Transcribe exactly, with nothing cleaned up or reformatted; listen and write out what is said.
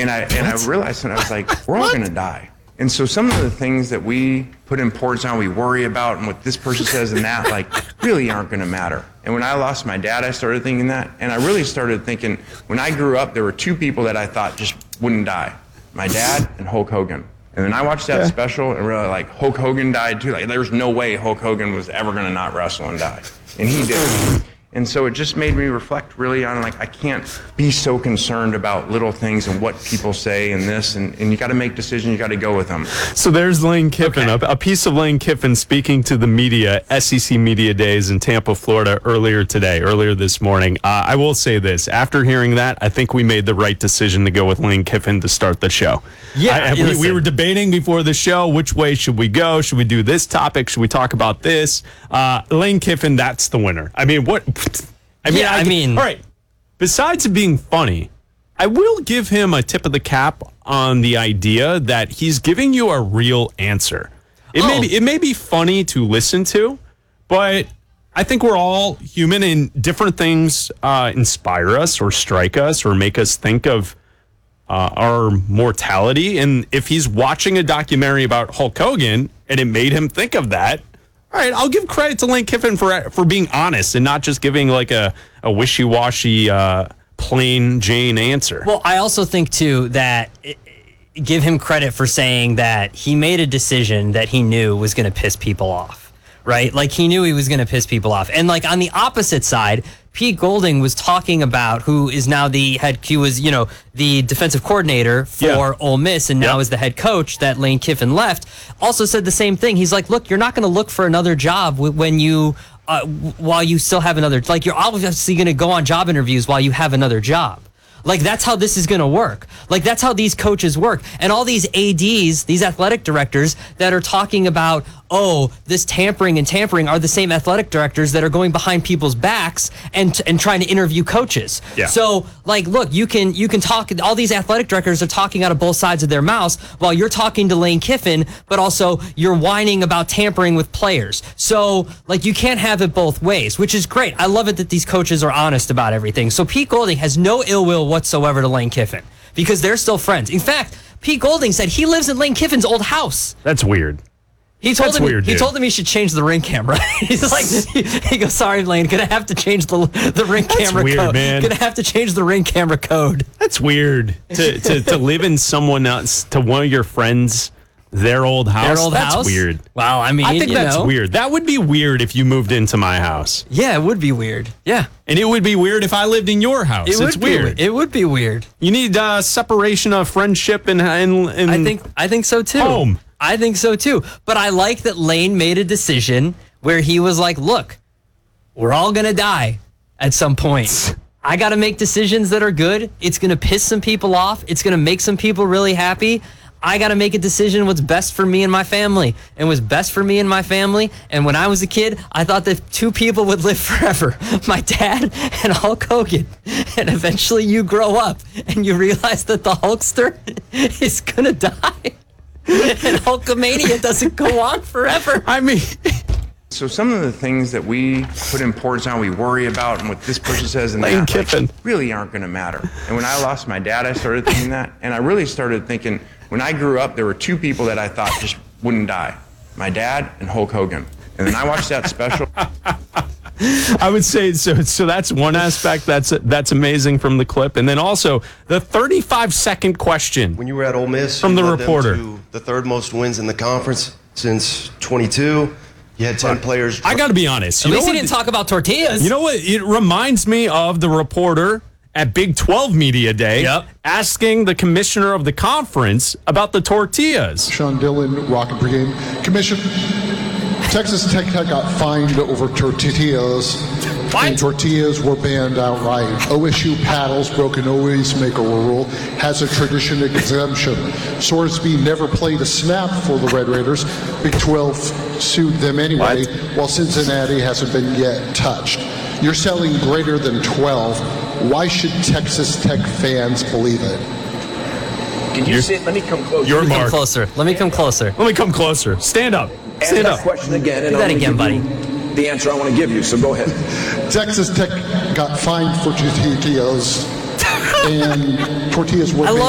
And I and I realized, and I was like, we're all going to die. And so some of the things that we put importance on, we worry about, and what this person says and that, like, really aren't going to matter. And when I lost my dad, I started thinking that. And I really started thinking, when I grew up, there were two people that I thought just wouldn't die. My dad and Hulk Hogan. And then I watched that yeah. special and really, like, Hulk Hogan died too. Like, there was no way Hulk Hogan was ever going to not wrestle and die. And he did. And so it just made me reflect really on, like, I can't be so concerned about little things and what people say and this, and, and you got to make decisions, you got to go with them. So there's Lane Kiffin, okay. a, a piece of Lane Kiffin speaking to the media, S E C Media Days in Tampa, Florida, earlier today, earlier this morning. Uh, I will say this, after hearing that, I think we made the right decision to go with Lane Kiffin to start the show. Yeah, I, we, we were debating before the show, which way should we go? Should we do this topic? Should we talk about this? Uh, Lane Kiffin, that's the winner. I mean, what... I mean, yeah, I, I mean, all right. Besides it being funny, I will give him a tip of the cap on the idea that he's giving you a real answer. It oh. may be, it may be funny to listen to, but I think we're all human, and different things uh, inspire us or strike us or make us think of uh, our mortality. And if he's watching a documentary about Hulk Hogan and it made him think of that, all right, I'll give credit to Lane Kiffin for for being honest and not just giving like a, a wishy-washy, uh, plain Jane answer. Well, I also think, too, that it, give him credit for saying that he made a decision that he knew was going to piss people off, right? Like, he knew he was going to piss people off. And, like, on the opposite side, Pete Golding was talking about, who is now the head, he was, you know, the defensive coordinator for yeah. Ole Miss and now yep. is the head coach that Lane Kiffin left, also said the same thing. He's like, look, you're not going to look for another job when you, uh, while you still have another, like, you're obviously going to go on job interviews while you have another job. Like, that's how this is going to work. Like, that's how these coaches work. And all these A Ds, these athletic directors that are talking about, oh, this tampering and tampering are the same athletic directors that are going behind people's backs and and trying to interview coaches. Yeah. So, like, look, you can you can talk, all these athletic directors are talking out of both sides of their mouths while you're talking to Lane Kiffin, but also you're whining about tampering with players. So, like, you can't have it both ways, which is great. I love it that these coaches are honest about everything. So Pete Golding has no ill will whatsoever to Lane Kiffin because they're still friends. In fact, Pete Golding said he lives in Lane Kiffin's old house. That's weird. He told That's him weird, he dude. told him he should change the ring camera. He's like, he goes, sorry, Lane, gonna have to change the the ring That's camera weird, code. Man. Gonna have to change the ring camera code. That's weird to to, to live in someone else, to one of your friends, their old house. Their old that's house? weird. Wow, I mean, I think you that's know. weird. That would be weird if you moved into my house. Yeah, it would be weird. Yeah. And it would be weird if I lived in your house. It it's would weird. Be, it would be weird. You need uh, separation of friendship and, and, and I think I think so too. Home. I think so too. But I like that Lane made a decision where he was like, look, we're all going to die at some point. I got to make decisions that are good. It's going to piss some people off. It's going to make some people really happy. I got to make a decision what's best for me and my family. And what's best for me and my family. And when I was a kid, I thought that two people would live forever. My dad and Hulk Hogan. And eventually you grow up and you realize that the Hulkster is going to die. And Hulkamania doesn't go on forever. I mean... So some of the things that we put importance on, we worry about, and what this person says and Lane that, Kiffin. like, really aren't going to matter. And when I lost my dad, I started thinking that. And I really started thinking, when I grew up, there were two people that I thought just wouldn't die. My dad and Hulk Hogan. And then I watched that special. I would say, so So that's one aspect that's that's amazing from the clip. And then also, the thirty-five second question. When you were at Ole Miss, from the you led reporter. them to the third most wins in the conference since twenty-two. You had ten players. I got to be honest. At You least know he what? didn't talk about tortillas. You know what? It reminds me of the reporter at Big twelve Media Day Yep. asking the commissioner of the conference about the tortillas. Sean Dillon, Rocket Brigade. Commission, Texas Tech got fined over tortillas. What? And tortillas were banned outright. O S U paddles broke an always maker rule, has a tradition exemption. Sorsby never played a snap for the Red Raiders. Big twelve sued them anyway, What? while Cincinnati hasn't been yet touched. You're selling greater than twelve. Why should Texas Tech fans believe it? Can you sit? Let me come closer. Your Let me come mark. closer. Let me come closer. Let me come closer. Stand up. Ask Stand that up. question again, and Do that I'm again, gonna give buddy. you the answer I want to give you. So go ahead. Texas Tech got fined for tortillas, and tortillas were I love